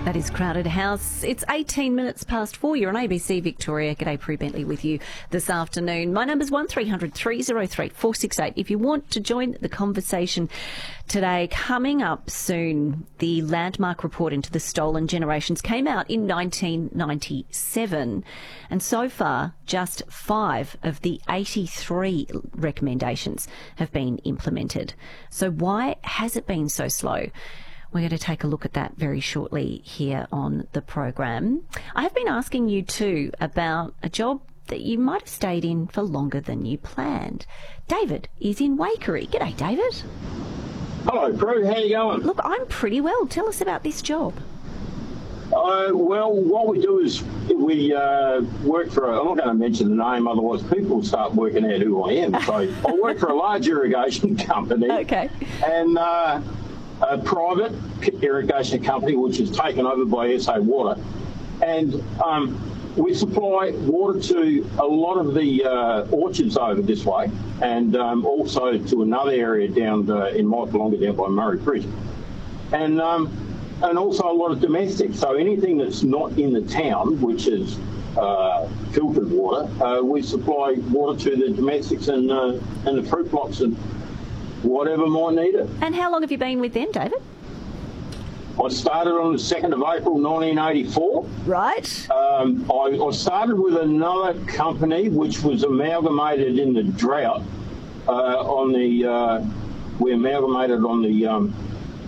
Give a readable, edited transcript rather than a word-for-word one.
That is Crowded House. It's 18 minutes past 4. You're on ABC Victoria. G'day, Prue Bentley with you this afternoon. My number's 1300 303 468. If you want to join the conversation today, coming up soon, the landmark report into the stolen generations came out in 1997. And so far, just 5 of the 83 recommendations have been implemented. So why has it been so slow? We're going to take a look at that very shortly here on the program. I have been asking you too about a job that you might have stayed in for longer than you planned. David is in Waikerie. G'day, David. Hello, Prue. How you going? Look, I'm pretty well. Tell us about this job. Well, what we do is we work for I'm not going to mention the name, otherwise people start working out who I am. So I work for a large irrigation company. Okay. And a private irrigation company which is taken over by SA Water. And we supply water to a lot of the orchards over this way, and also to another area down in Mycolonga down by Murray Bridge. And also a lot of domestic. So anything that's not in the town, which is filtered water, we supply water to the domestics and the fruit plots and whatever might need it. And how long have you been with them, David? I started on the 2nd of April 1984. Right. I started with another company which was amalgamated in the drought. We amalgamated on the